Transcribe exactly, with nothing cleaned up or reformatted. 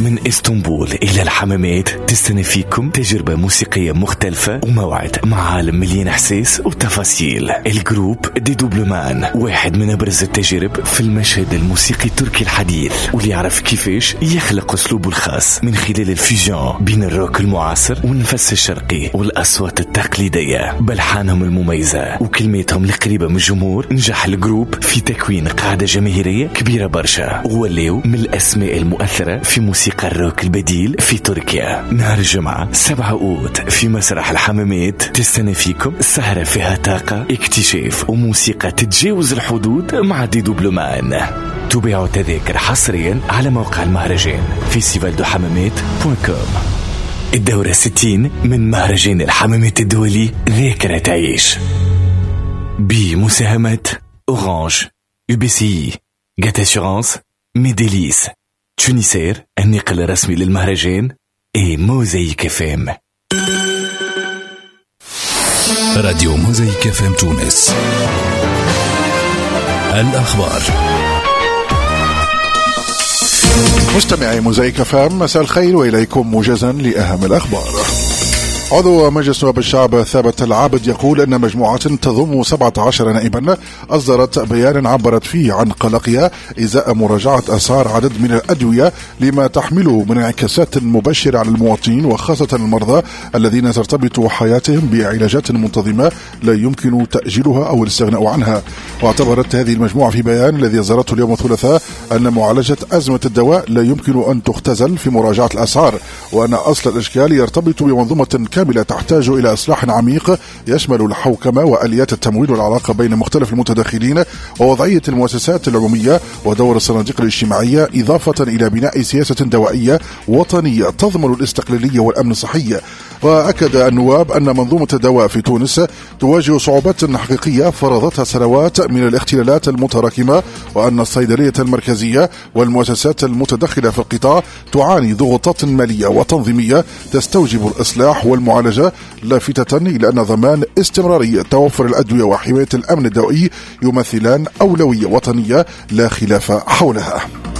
من اسطنبول إلى الحمامات تستنى فيكم تجربة موسيقية مختلفة وموعد مع عالم مليان إحساس وتفاصيل. الجروب دي دوبلمان واحد من أبرز التجارب في المشهد الموسيقي التركي الحديث، واللي يعرف كيفاش يخلق أسلوبه الخاص من خلال الفيوجن بين الروك المعاصر والنفس الشرقي والأصوات التقليدية. بلحانهم المميزة وكلماتهم القريبة من الجمهور نجح الجروب في تكوين قاعدة جماهيرية كبيرة برشا، ووليو من الأسماء المؤثرة في موسيقى الروك البديل في تركيا. نهار الجمعة سبعة أوت في مسرح الحمامات تستنى فيكم السهرة فيها طاقة، اكتشاف وموسيقى تتجاوز الحدود مع دي دوبلمان. تبيعوا تذاكر حصريا على موقع المهرجان فيستيفال دو حمامات بوان كوم. الدورة ستين من مهرجان الحمامات الدولي ذاكرة تعيش بمساهمة أورانج، يو بي سي، جات أسيورانس، ميديليس، تونيسير النقل الرسمي للمهرجان، اي موزايك اف ام. راديو موزايك اف ام تونس. الأخبار. مستمعي موزايك اف ام، مساء الخير وإليكم موجزا لأهم الأخبار. عضو مجلس نواب الشعب ثابت العابد يقول أن مجموعة تضم سبعة عشر نائبا أصدرت بيان عبرت فيه عن قلقها إزاء مراجعة أسعار عدد من الأدوية لما تحمله من انعكاسات مباشرة على المواطنين وخاصة المرضى الذين ترتبط حياتهم بعلاجات منتظمة لا يمكن تأجيلها أو الاستغناء عنها. واعتبرت هذه المجموعة في بيان الذي أصدرته اليوم الثلاثاء أن معالجة أزمة الدواء لا يمكن أن تختزل في مراجعة الأسعار، وأن أصل الإشكال يرتبط بمنظومة كاملة تحتاج إلى إصلاح عميق يشمل الحوكمة وآليات التمويل والعلاقة بين مختلف المتداخلين ووضعية المؤسسات العمومية ودور الصناديق الاجتماعية، إضافة إلى بناء سياسة دوائية وطنية تضمن الاستقلالية والأمن الصحي. وأكد النواب أن منظومة الدواء في تونس تواجه صعوبات حقيقية فرضتها سنوات من الاختلالات المتراكمة، وأن الصيدلية المركزية والمؤسسات المتدخلة في القطاع تعاني ضغوطات مالية وتنظيمية تستوجب الإصلاح والمعالجة، لافتة إلى أن ضمان استمرارية توفر الأدوية وحماية الأمن الدوائي يمثلان أولوية وطنية لا خلاف حولها.